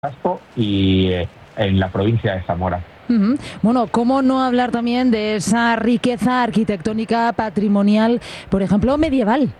Casco y en la provincia de Zamora. Bueno, ¿cómo no hablar también de esa riqueza arquitectónica patrimonial, por ejemplo, medieval?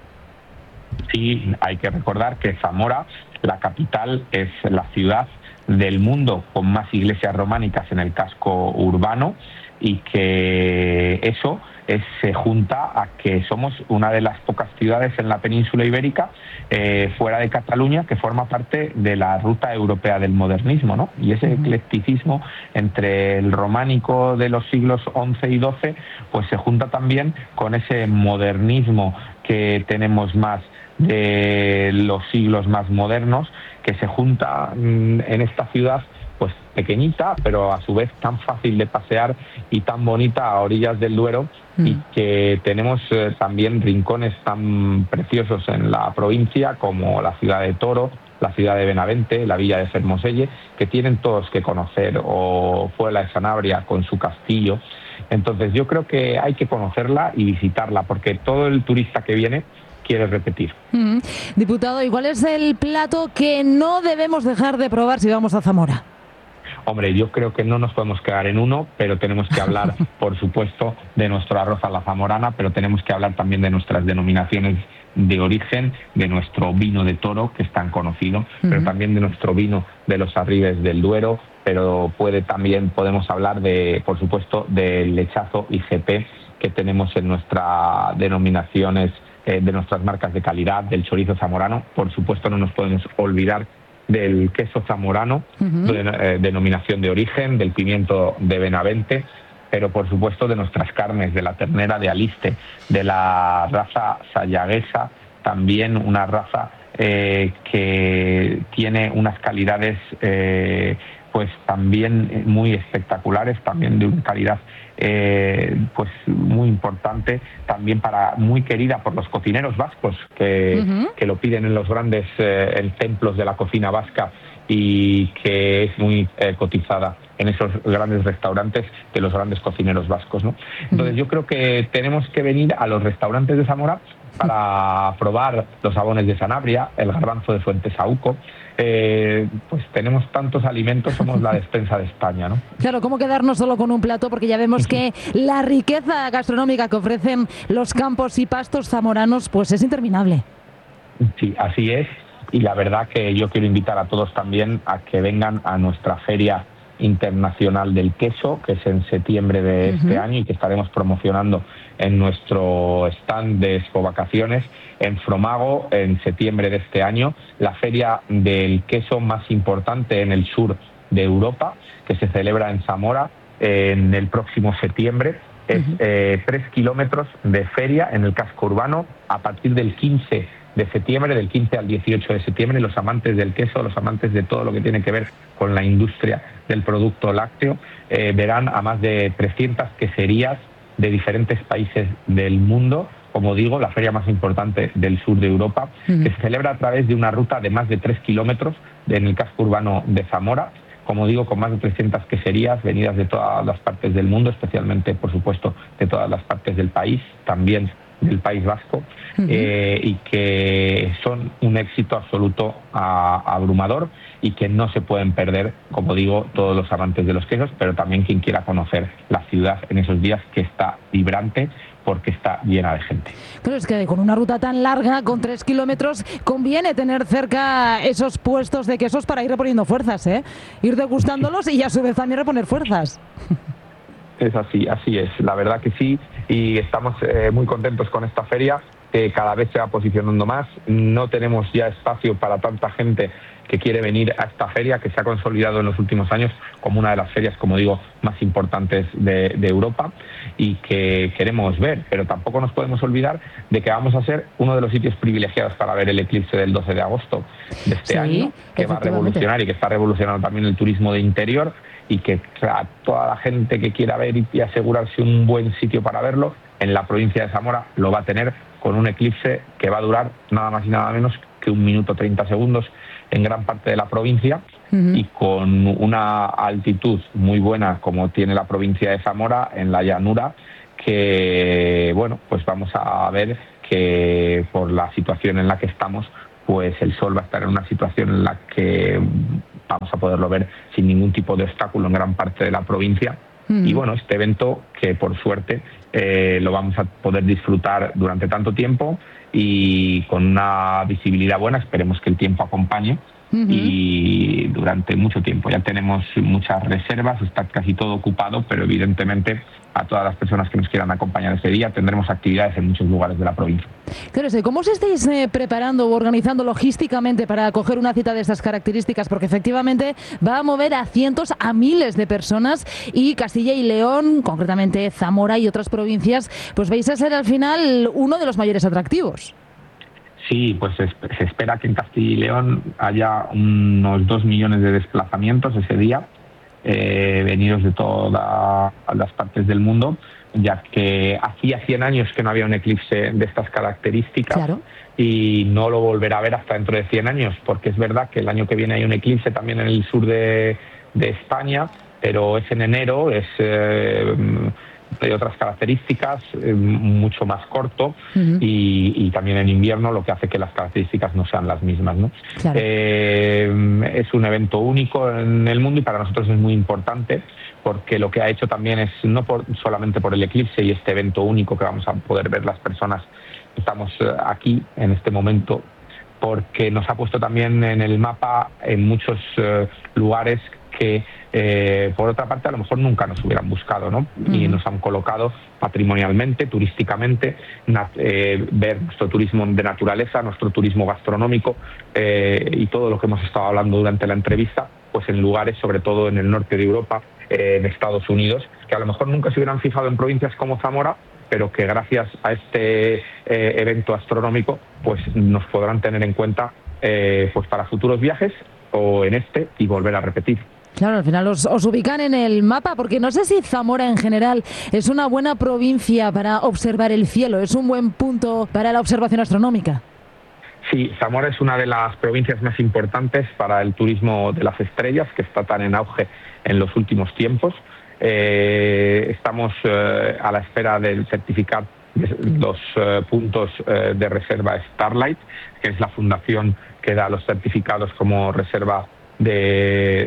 Sí, hay que recordar que Zamora, la capital, es la ciudad del mundo con más iglesias románicas en el casco urbano y que eso se junta a que somos una de las pocas ciudades en la península ibérica, fuera de Cataluña, que forma parte de la ruta europea del modernismo, ¿no? Y ese eclecticismo entre el románico de los siglos XI y XII, pues se junta también con ese modernismo que tenemos más de los siglos más modernos, que se junta en esta ciudad pues pequeñita, pero a su vez tan fácil de pasear y tan bonita a orillas del Duero, y que tenemos también rincones tan preciosos en la provincia como la ciudad de Toro, la ciudad de Benavente, la villa de Fermoselle, que tienen todos que conocer, o Puebla de Sanabria con su castillo. Entonces yo creo que hay que conocerla y visitarla, porque todo el turista que viene quiere repetir. Diputado, ¿y cuál es el plato que no debemos dejar de probar si vamos a Zamora? Hombre, yo creo que no nos podemos quedar en uno, pero tenemos que hablar, por supuesto, de nuestro arroz a la zamorana, pero tenemos que hablar también de nuestras denominaciones de origen, de nuestro vino de Toro, que es tan conocido, pero también de nuestro vino de los Arribes del Duero, pero podemos hablar de, por supuesto, del lechazo IGP que tenemos en nuestras denominaciones, de nuestras marcas de calidad, del chorizo zamorano. Por supuesto, no nos podemos olvidar del queso zamorano, denominación de origen, del pimiento de Benavente, pero por supuesto de nuestras carnes, de la ternera de Aliste, de la raza sayaguesa, también una raza que tiene unas calidades pues también muy espectaculares, también de una calidad pues muy importante, también muy querida por los cocineros vascos que lo piden en los grandes templos de la cocina vasca, y que es muy cotizada en esos grandes restaurantes de los grandes cocineros vascos, ¿no? Entonces yo creo que tenemos que venir a los restaurantes de Zamora para probar los jabones de Sanabria, el garbanzo de Fuentesauco. Pues tenemos tantos alimentos, somos la despensa de España, ¿no? Claro, ¿cómo quedarnos solo con un plato? Porque ya vemos que la riqueza gastronómica que ofrecen los campos y pastos zamoranos pues es interminable. Sí, así es. Y la verdad que yo quiero invitar a todos también a que vengan a nuestra Feria Internacional del Queso, que es en septiembre de este año y que estaremos promocionando en nuestro stand de Expo Vacaciones en Fromago en septiembre de este año, la feria del queso más importante en el sur de Europa, que se celebra en Zamora en el próximo septiembre. Es 3 kilómetros de feria en el casco urbano a partir del 15 de septiembre, del 15 al 18 de septiembre. Los amantes del queso, los amantes de todo lo que tiene que ver con la industria del producto lácteo, verán a más de 300 queserías de diferentes países del mundo. Como digo, la feria más importante del sur de Europa, que se celebra a través de una ruta de más de 3 kilómetros en el casco urbano de Zamora. Como digo, con más de 300 queserías venidas de todas las partes del mundo, especialmente, por supuesto, de todas las partes del país, también del País Vasco, y que son un éxito absoluto, abrumador, y que no se pueden perder, como digo, todos los amantes de los quesos, pero también quien quiera conocer la ciudad en esos días, que está vibrante porque está llena de gente. Pero es que con una ruta tan larga, con 3 kilómetros, conviene tener cerca esos puestos de quesos para ir reponiendo fuerzas, ¿eh? Ir degustándolos y a su vez también reponer fuerzas. Es así, así es, la verdad que sí, y estamos muy contentos con esta feria, que cada vez se va posicionando más. No tenemos ya espacio para tanta gente que quiere venir a esta feria, que se ha consolidado en los últimos años como una de las ferias, como digo, más importantes de Europa, y que queremos ver, pero tampoco nos podemos olvidar de que vamos a ser uno de los sitios privilegiados para ver el eclipse del 12 de agosto de este año, que va a revolucionar y que está revolucionando también el turismo de interior, y que a toda la gente que quiera ver y asegurarse un buen sitio para verlo, en la provincia de Zamora lo va a tener, con un eclipse que va a durar nada más y nada menos que 1 minuto 30 segundos en gran parte de la provincia, y con una altitud muy buena como tiene la provincia de Zamora en la llanura, que bueno, pues vamos a ver que por la situación en la que estamos, pues el sol va a estar en una situación en la que poderlo ver sin ningún tipo de obstáculo en gran parte de la provincia. Y bueno, este evento que por suerte lo vamos a poder disfrutar durante tanto tiempo y con una visibilidad buena, esperemos que el tiempo acompañe. Y durante mucho tiempo. Ya tenemos muchas reservas, está casi todo ocupado, pero evidentemente a todas las personas que nos quieran acompañar ese día tendremos actividades en muchos lugares de la provincia. Claro, ¿cómo os estáis preparando o organizando logísticamente para acoger una cita de estas características? Porque efectivamente va a mover a cientos, a miles de personas, y Castilla y León, concretamente Zamora y otras provincias, pues vais a ser al final uno de los mayores atractivos. Sí, pues se espera que en Castilla y León haya unos 2 millones de desplazamientos ese día, venidos de todas las partes del mundo, ya que hacía 100 años que no había un eclipse de estas características. Claro. Y no lo volverá a ver hasta dentro de 100 años, porque es verdad que el año que viene hay un eclipse también en el sur de España, pero es en enero, es de otras características, mucho más corto, y también en invierno, lo que hace que las características no sean las mismas, ¿no? Claro. Es un evento único en el mundo y para nosotros es muy importante, porque lo que ha hecho también es, no solamente por el eclipse y este evento único que vamos a poder ver las personas que estamos aquí en este momento, porque nos ha puesto también en el mapa en muchos lugares que por otra parte a lo mejor nunca nos hubieran buscado, ¿no? Y nos han colocado patrimonialmente, turísticamente, ver nuestro turismo de naturaleza, nuestro turismo gastronómico y todo lo que hemos estado hablando durante la entrevista, pues en lugares, sobre todo en el norte de Europa, en Estados Unidos, que a lo mejor nunca se hubieran fijado en provincias como Zamora, pero que gracias a este evento astronómico pues nos podrán tener en cuenta pues para futuros viajes o en este y volver a repetir. Claro, al final os ubican en el mapa, porque no sé si Zamora en general es una buena provincia para observar el cielo, es un buen punto para la observación astronómica. Sí, Zamora es una de las provincias más importantes para el turismo de las estrellas, que está tan en auge en los últimos tiempos. Estamos a la espera del certificar los puntos de reserva Starlight, que es la fundación que da los certificados como reserva de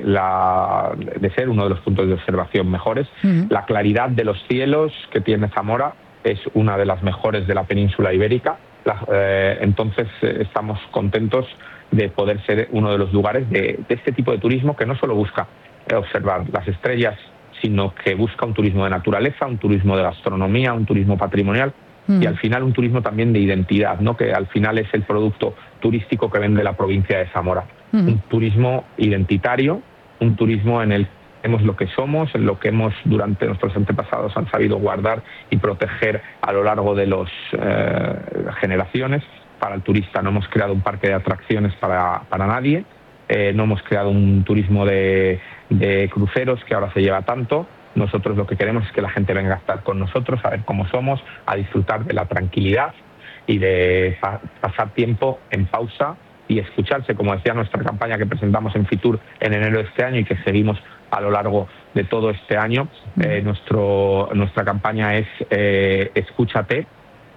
ser uno de los puntos de observación mejores. La claridad de los cielos que tiene Zamora es una de las mejores de la península ibérica. Entonces estamos contentos de poder ser uno de los lugares de este tipo de turismo que no solo busca observar las estrellas, sino que busca un turismo de naturaleza, un turismo de gastronomía, un turismo patrimonial y al final un turismo también de identidad, ¿no? Que al final es el producto turístico que vende la provincia de Zamora. Un turismo identitario, un turismo en el que vemos lo que somos, en lo que hemos durante nuestros antepasados han sabido guardar y proteger a lo largo de las generaciones para el turista. No hemos creado un parque de atracciones para nadie, no hemos creado un turismo de cruceros que ahora se lleva tanto. Nosotros lo que queremos es que la gente venga a estar con nosotros, a ver cómo somos, a disfrutar de la tranquilidad y de pasar tiempo en pausa y escucharse, como decía nuestra campaña que presentamos en Fitur en enero de este año y que seguimos a lo largo de todo este año. Nuestra campaña es Escúchate,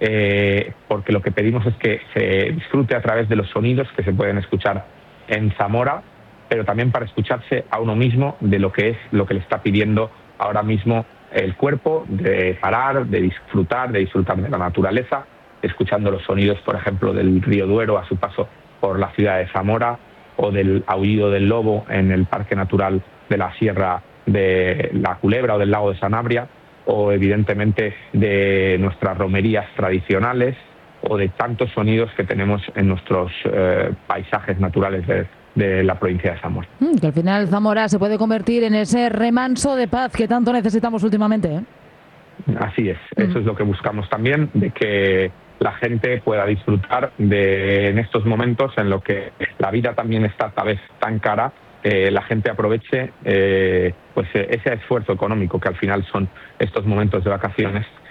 porque lo que pedimos es que se disfrute a través de los sonidos que se pueden escuchar en Zamora, pero también para escucharse a uno mismo de lo que es lo que le está pidiendo ahora mismo el cuerpo, de parar, de disfrutar de la naturaleza, escuchando los sonidos, por ejemplo, del río Duero a su paso por la ciudad de Zamora, o del aullido del lobo en el Parque Natural de la Sierra de la Culebra o del Lago de Sanabria, o evidentemente de nuestras romerías tradicionales, o de tantos sonidos que tenemos en nuestros paisajes naturales de la provincia de Zamora. Que al final Zamora se puede convertir en ese remanso de paz que tanto necesitamos últimamente, ¿eh? Así es, eso es lo que buscamos también, de que la gente pueda disfrutar en estos momentos en lo que la vida también está tal vez tan cara, la gente aproveche pues ese esfuerzo económico que al final son estos momentos de vacaciones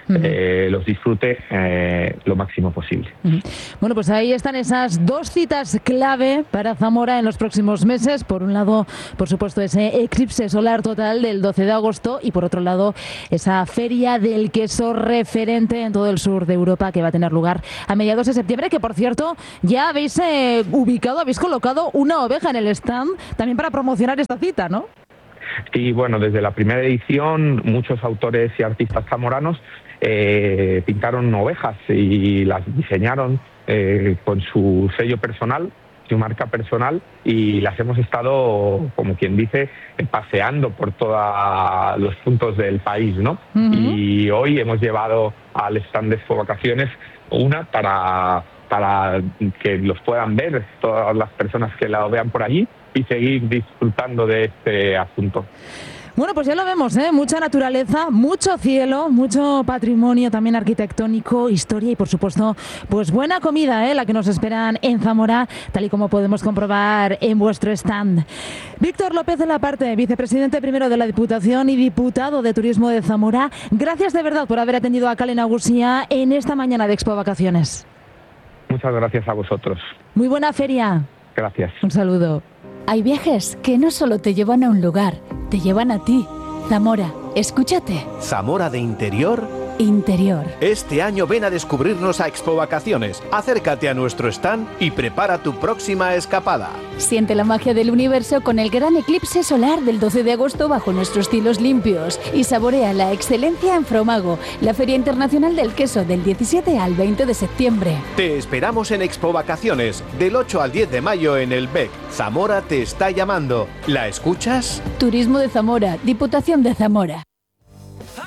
los disfrute lo máximo posible. Bueno, pues ahí están esas dos citas clave para Zamora en los próximos meses. Por un lado, por supuesto, ese eclipse solar total del 12 de agosto y por otro lado, esa feria del queso referente en todo el sur de Europa que va a tener lugar a mediados de septiembre, que por cierto, ya habéis habéis colocado una oveja en el stand también para promocionar esta cita, ¿no? Y bueno, desde la primera edición, muchos autores y artistas zamoranos pintaron ovejas y las diseñaron con su sello personal, su marca personal, y las hemos estado, como quien dice, paseando por todos los puntos del país, ¿no? Y hoy hemos llevado al stand de Expo Vacaciones una para que los puedan ver todas las personas que la vean por allí y seguir disfrutando de este asunto. Bueno, pues ya lo vemos, mucha naturaleza, mucho cielo, mucho patrimonio también arquitectónico, historia y por supuesto, pues buena comida, la que nos esperan en Zamora, tal y como podemos comprobar en vuestro stand. Víctor López de la Parte, vicepresidente primero de la Diputación y diputado de Turismo de Zamora, gracias de verdad por haber atendido a Kale Nagusia en esta mañana de Expo Vacaciones. Muchas gracias a vosotros. Muy buena feria. Gracias. Un saludo. Hay viajes que no solo te llevan a un lugar, te llevan a ti. Zamora, escúchate. Zamora de interior. Interior. Este año ven a descubrirnos a Expo Vacaciones. Acércate a nuestro stand y prepara tu próxima escapada. Siente la magia del universo con el gran eclipse solar del 12 de agosto bajo nuestros cielos limpios y saborea la excelencia en Fromago, la Feria Internacional del Queso del 17 al 20 de septiembre. Te esperamos en Expo Vacaciones del 8 al 10 de mayo en el BEC. Zamora te está llamando. ¿La escuchas? Turismo de Zamora, Diputación de Zamora.